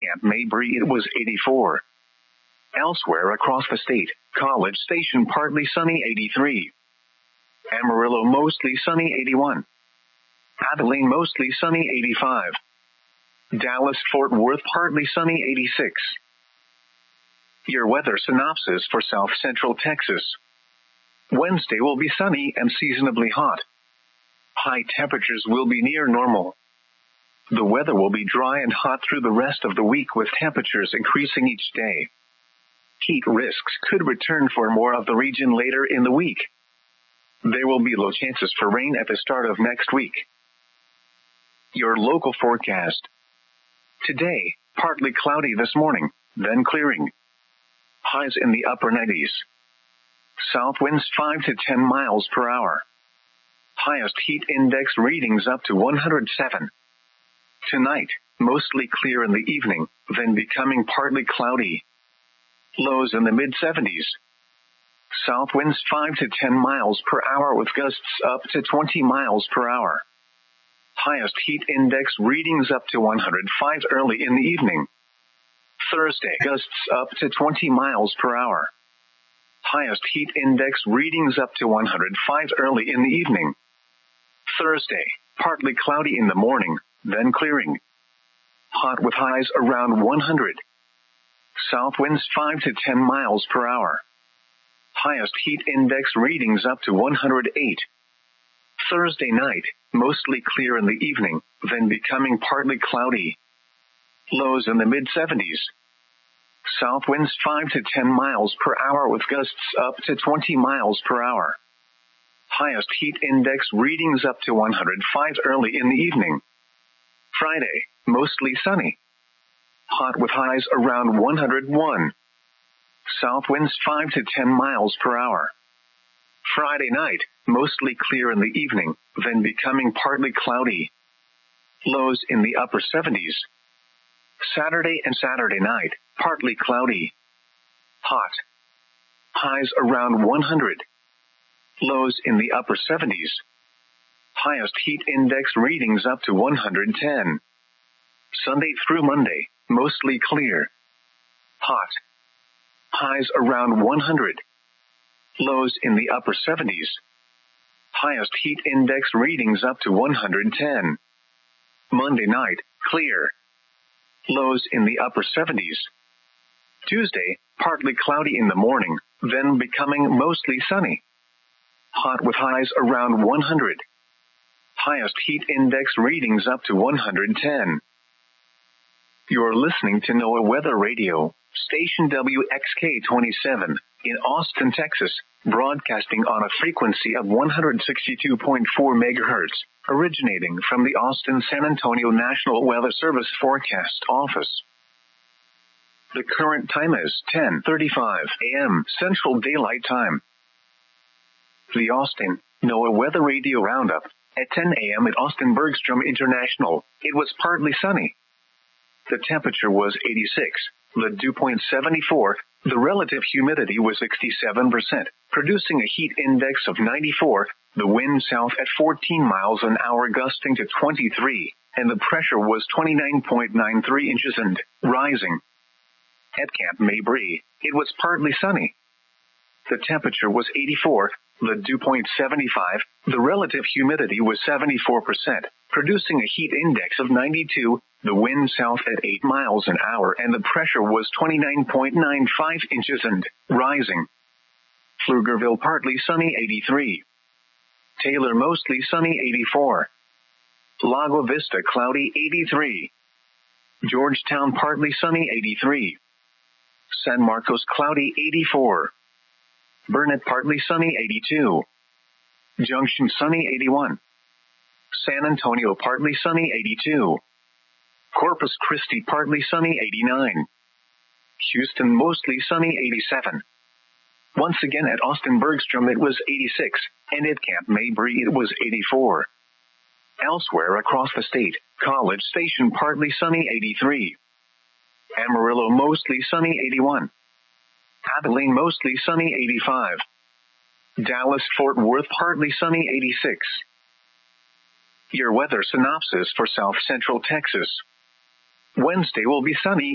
Camp Mabry it was 84. Elsewhere across the state, College Station partly sunny 83. Amarillo mostly sunny 81. Abilene mostly sunny 85. Dallas-Fort Worth partly sunny 86. Your weather synopsis for South Central Texas. Wednesday will be sunny and seasonably hot. High temperatures will be near normal. The weather will be dry and hot through the rest of the week with temperatures increasing each day. Heat risks could return for more of the region later in the week. There will be low chances for rain at the start of next week. Your local forecast. Today, partly cloudy this morning, then clearing. Highs in the upper 90s. South winds 5 to 10 miles per hour. Highest heat index readings up to 107. Tonight, mostly clear in the evening, then becoming partly cloudy. Lows in the mid-70s. South winds 5 to 10 miles per hour with gusts up to 20 miles per hour. Highest heat index readings up to 105 early in the evening. Thursday, gusts up to 20 miles per hour. Highest heat index readings up to 105 early in the evening. Thursday, partly cloudy in the morning, then clearing. Hot with highs around 100. South winds 5 to 10 miles per hour. Highest heat index readings up to 108. Thursday night, mostly clear in the evening, then becoming partly cloudy. Lows in the mid-70s. South winds 5 to 10 miles per hour with gusts up to 20 miles per hour. Highest heat index readings up to 105 early in the evening. Friday, mostly sunny. Hot with highs around 101. South winds 5 to 10 miles per hour. Friday night, mostly clear in the evening, then becoming partly cloudy. Lows in the upper 70s. Saturday and Saturday night, partly cloudy. Hot. Highs around 100. Lows in the upper 70s. Highest heat index readings up to 110. Sunday through Monday, mostly clear. Hot. Highs around 100. Lows in the upper 70s. Highest heat index readings up to 110. Monday night, clear. Lows in the upper 70s. Tuesday, partly cloudy in the morning, then becoming mostly sunny. Hot with highs around 100. Highest heat index readings up to 110. You're listening to NOAA Weather Radio, station WXK-27, in Austin, Texas, broadcasting on a frequency of 162.4 MHz, originating from the Austin-San Antonio National Weather Service Forecast Office. The current time is 10:35 a.m. Central Daylight Time. The Austin NOAA Weather Radio Roundup. At 10 a.m. at Austin Bergstrom International, it was partly sunny. The temperature was 86, the dew point 74, the relative humidity was 67%, producing a heat index of 94, the wind south at 14 miles an hour gusting to 23, and the pressure was 29.93 inches and rising. At Camp Mabry, it was partly sunny. The temperature was 84, the dew point 75, the relative humidity was 74%, producing a heat index of 92, the wind south at 8 miles an hour and the pressure was 29.95 inches and rising. Pflugerville partly sunny 83. Taylor mostly sunny 84. Lago Vista cloudy 83. Georgetown partly sunny 83. San Marcos cloudy 84. Burnett partly sunny 82. Junction sunny 81. San Antonio partly sunny 82. Corpus Christi partly sunny 89. Houston mostly sunny 87. Once again at Austin Bergstrom it was 86, and at Camp Mabry it was 84. Elsewhere across the state, College Station partly sunny 83. Amarillo mostly sunny 81. Abilene mostly sunny 85. Dallas-Fort Worth partly sunny 86. Your weather synopsis for South Central Texas. Wednesday will be sunny